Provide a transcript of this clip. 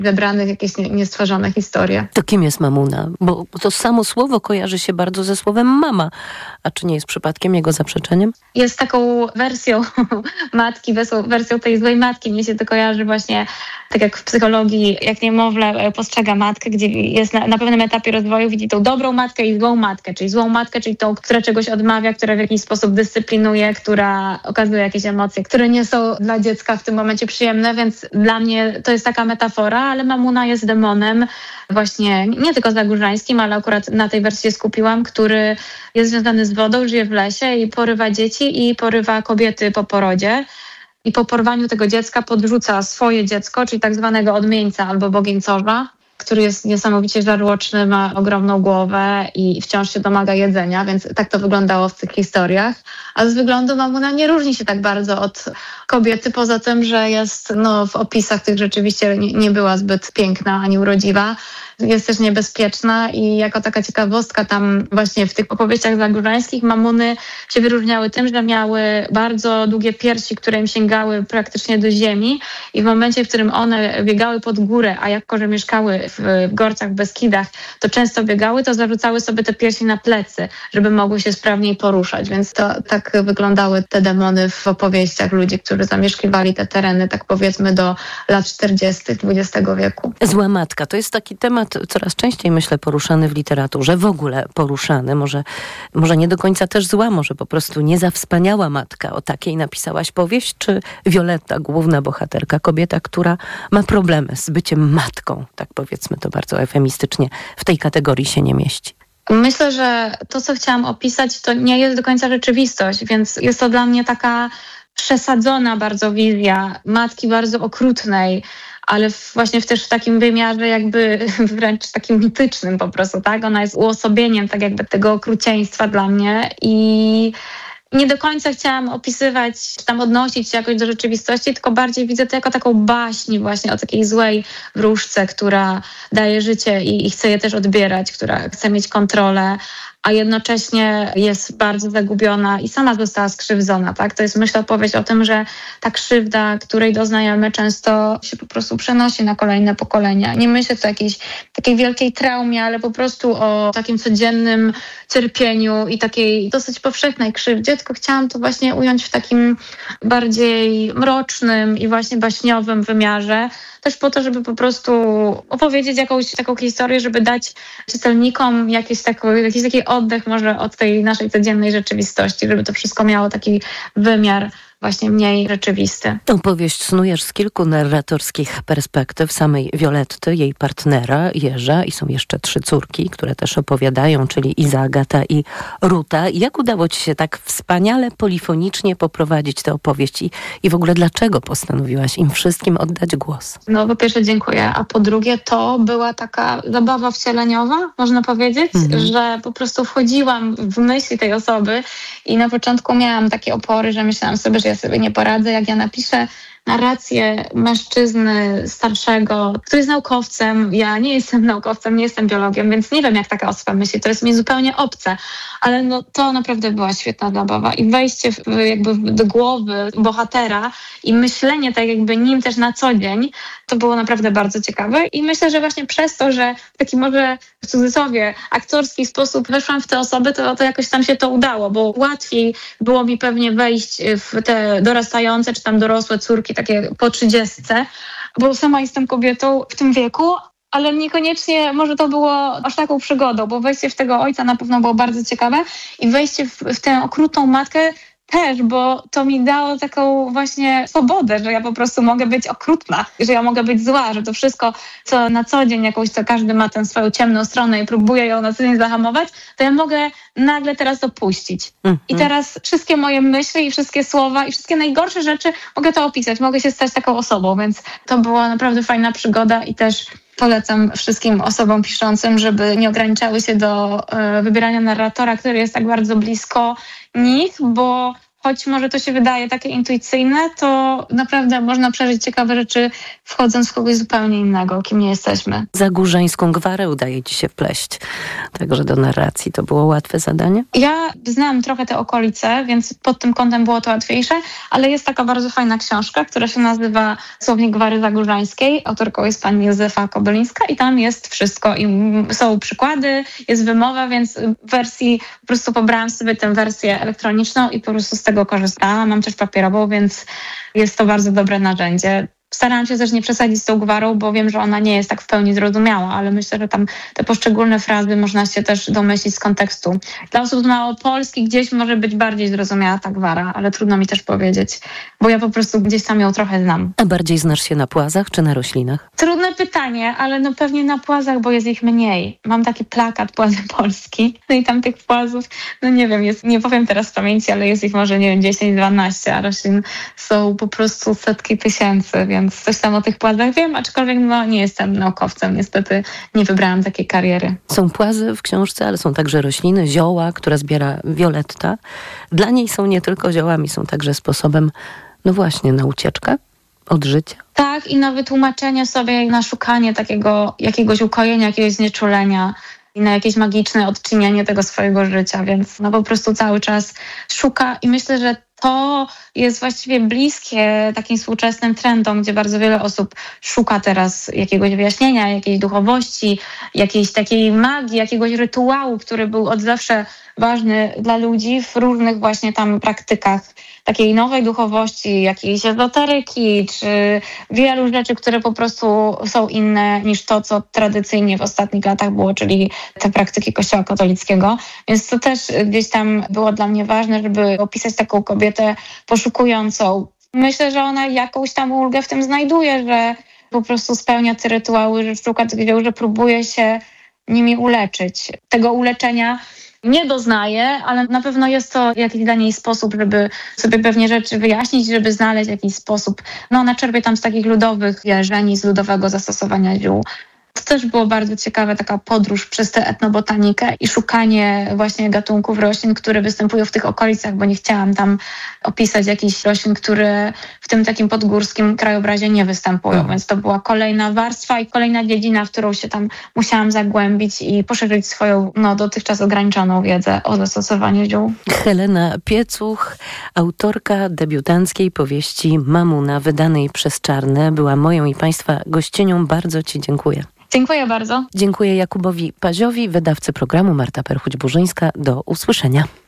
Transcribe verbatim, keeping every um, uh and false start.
zebranych jakieś nie, niestworzone historie. To kim jest Mamuna? Bo to samo słowo kojarzy się bardzo ze słowem mama. A czy nie jest przypadkiem jego zaprzeczeniem? Jest taką wersją matki, wersją tej złej matki. Mnie się to kojarzy właśnie, tak jak w psychologii, jak niemowlę postrzega matkę, gdzie jest na, na pewnym etapie rozwoju, widzi tą dobrą matkę i złą matkę, czyli złą matkę, czyli tą, która czegoś odmawia, która w jakiś sposób dyscyplinuje, która okazuje jakieś emocje, które nie są dla dziecka w tym momencie przyjemne, więc dla mnie to jest taka metafora, ale Mamuna jest demonem właśnie nie tylko zagórzańskim, ale akurat na tej wersji się skupiłam, który jest związany z wodą, żyje w lesie i porywa dzieci i porywa kobiety po porodzie. I po porwaniu tego dziecka podrzuca swoje dziecko, czyli tak zwanego odmieńca albo bogieńcorza, który jest niesamowicie żarłoczny, ma ogromną głowę i wciąż się domaga jedzenia, więc tak to wyglądało w tych historiach. A z wyglądu Mamuna nie różni się tak bardzo od kobiety, poza tym, że jest no, w opisach tych rzeczywiście nie, nie była zbyt piękna ani urodziwa. Jest też niebezpieczna i jako taka ciekawostka tam właśnie w tych opowieściach zagórzańskich Mamuny się wyróżniały tym, że miały bardzo długie piersi, które im sięgały praktycznie do ziemi i w momencie, w którym one biegały pod górę, a jako, że mieszkały w Gorcach, w Beskidach, to często biegały, to zarzucały sobie te piersi na plecy, żeby mogły się sprawniej poruszać, więc to tak wyglądały te demony w opowieściach ludzi, którzy zamieszkiwali te tereny, tak powiedzmy do lat czterdziestych dwudziestego wieku. Zła matka to jest taki temat coraz częściej, myślę, poruszany w literaturze, w ogóle poruszany, może, może nie do końca też zła, może po prostu nie za wspaniała matka. O takiej napisałaś powieść, czy Violetta, główna bohaterka, kobieta, która ma problemy z byciem matką, tak powiedzmy to bardzo eufemistycznie, w tej kategorii się nie mieści? Myślę, że to, co chciałam opisać, to nie jest do końca rzeczywistość, więc jest to dla mnie taka przesadzona bardzo wizja matki bardzo okrutnej, ale właśnie w też w takim wymiarze jakby wręcz takim mitycznym po prostu, tak? Ona jest uosobieniem tak jakby tego okrucieństwa dla mnie i nie do końca chciałam opisywać, czy tam odnosić się jakoś do rzeczywistości, tylko bardziej widzę to jako taką baśń właśnie o takiej złej wróżce, która daje życie i, i chce je też odbierać, która chce mieć kontrolę, a jednocześnie jest bardzo zagubiona i sama została skrzywdzona, tak? To jest, myślę, opowieść o tym, że ta krzywda, której doznajemy, często się po prostu przenosi na kolejne pokolenia. Nie myślę tu o jakiejś takiej wielkiej traumie, ale po prostu o takim codziennym cierpieniu i takiej dosyć powszechnej krzywdzie, tylko chciałam to właśnie ująć w takim bardziej mrocznym i właśnie baśniowym wymiarze, też po to, żeby po prostu opowiedzieć jakąś taką historię, żeby dać czytelnikom jakiś taki, jakiś taki oddech może od tej naszej codziennej rzeczywistości, żeby to wszystko miało taki wymiar właśnie mniej rzeczywisty. Tą powieść snujesz z kilku narratorskich perspektyw samej Violetty, jej partnera Jerza i są jeszcze trzy córki, które też opowiadają, czyli Iza, Agata i Ruta. Jak udało ci się tak wspaniale, polifonicznie poprowadzić tę opowieść i, i w ogóle dlaczego postanowiłaś im wszystkim oddać głos? No po pierwsze dziękuję, a po drugie to była taka zabawa wcieleniowa, można powiedzieć, mhm. że po prostu wchodziłam w myśli tej osoby i na początku miałam takie opory, że myślałam sobie, że ja sobie nie poradzę, jak ja napiszę narrację mężczyzny starszego, który jest naukowcem. Ja nie jestem naukowcem, nie jestem biologiem, więc nie wiem, jak taka osoba myśli. To jest mi zupełnie obce. Ale no, to naprawdę była świetna zabawa. I wejście w, jakby do głowy bohatera i myślenie tak jakby nim też na co dzień, to było naprawdę bardzo ciekawe. I myślę, że właśnie przez to, że w taki może w cudzysłowie aktorski sposób weszłam w te osoby, to, to jakoś tam się to udało, bo łatwiej było mi pewnie wejść w te dorastające czy tam dorosłe córki, takie po trzydziestce, bo sama jestem kobietą w tym wieku, ale niekoniecznie może to było aż taką przygodą, bo wejście w tego ojca na pewno było bardzo ciekawe i wejście w, w tę okrutną matkę też, bo to mi dało taką właśnie swobodę, że ja po prostu mogę być okrutna, że ja mogę być zła, że to wszystko, co na co dzień jakąś, to każdy ma tę swoją ciemną stronę i próbuje ją na co dzień zahamować, to ja mogę nagle teraz dopuścić. Mm-hmm. I teraz wszystkie moje myśli i wszystkie słowa i wszystkie najgorsze rzeczy mogę to opisać, mogę się stać taką osobą, więc to była naprawdę fajna przygoda i też polecam wszystkim osobom piszącym, żeby nie ograniczały się do e, wybierania narratora, który jest tak bardzo blisko nich, bo choć może to się wydaje takie intuicyjne, to naprawdę można przeżyć ciekawe rzeczy, wchodząc w kogoś zupełnie innego, kim nie jesteśmy. Zagórzańską gwarę udaje ci się wpleść. Także do narracji to było łatwe zadanie? Ja znam trochę te okolice, więc pod tym kątem było to łatwiejsze, ale jest taka bardzo fajna książka, która się nazywa Słownik Gwary Zagórzańskiej. Autorką jest pani Józefa Kobylińska i tam jest wszystko. I są przykłady, jest wymowa, więc w wersji po prostu pobrałam sobie tę wersję elektroniczną i po prostu z tego korzystałam. Mam też papierową, więc jest to bardzo dobre narzędzie. Starałam się też nie przesadzić z tą gwarą, bo wiem, że ona nie jest tak w pełni zrozumiała, ale myślę, że tam te poszczególne frazy można się też domyślić z kontekstu. Dla osób z Małopolski gdzieś może być bardziej zrozumiała ta gwara, ale trudno mi też powiedzieć, bo ja po prostu gdzieś tam ją trochę znam. A bardziej znasz się na płazach czy na roślinach? Trudne pytanie, ale no pewnie na płazach, bo jest ich mniej. Mam taki plakat Płazy Polski, no i tam tych płazów, no nie wiem, jest, nie powiem teraz z pamięci, ale jest ich może, nie wiem, dziesięć dwanaście, a roślin są po prostu setki tysięcy, więc Więc coś tam o tych płazach wiem, aczkolwiek no, nie jestem naukowcem. Niestety nie wybrałam takiej kariery. Są płazy w książce, ale są także rośliny, zioła, które zbiera Violetta. Dla niej są nie tylko ziołami, są także sposobem, no właśnie, na ucieczkę od życia. Tak, i na wytłumaczenie sobie, na szukanie takiego jakiegoś ukojenia, jakiegoś znieczulenia i na jakieś magiczne odczynienie tego swojego życia, więc no po prostu cały czas szuka i myślę, że to jest właściwie bliskie takim współczesnym trendom, gdzie bardzo wiele osób szuka teraz jakiegoś wyjaśnienia, jakiejś duchowości, jakiejś takiej magii, jakiegoś rytuału, który był od zawsze ważny dla ludzi w różnych właśnie tam praktykach takiej nowej duchowości, jakiejś ezoteryki, czy wielu rzeczy, które po prostu są inne niż to, co tradycyjnie w ostatnich latach było, czyli te praktyki Kościoła katolickiego. Więc to też gdzieś tam było dla mnie ważne, żeby opisać taką kobietę poszukującą. Myślę, że ona jakąś tam ulgę w tym znajduje, że po prostu spełnia te rytuały, że szuka tych dzieł, że próbuje się nimi uleczyć. Tego uleczenia nie doznaje, ale na pewno jest to jakiś dla niej sposób, żeby sobie pewnie rzeczy wyjaśnić, żeby znaleźć jakiś sposób. No ona czerpie tam z takich ludowych wierzeń, z ludowego zastosowania ziół. To też było bardzo ciekawe, taka podróż przez tę etnobotanikę i szukanie właśnie gatunków roślin, które występują w tych okolicach, bo nie chciałam tam opisać jakichś roślin, które w tym takim podgórskim krajobrazie nie występują. Mhm. Więc to była kolejna warstwa i kolejna dziedzina, w którą się tam musiałam zagłębić i poszerzyć swoją no, dotychczas ograniczoną wiedzę o zastosowaniu ziół. Helena Piecuch, autorka debiutanckiej powieści Mamuna, wydanej przez Czarne, była moją i Państwa gościnią. Bardzo Ci dziękuję. Dziękuję bardzo. Dziękuję Jakubowi Paziowi, wydawcy programu. Marta Perchuć-Burzyńska. Do usłyszenia.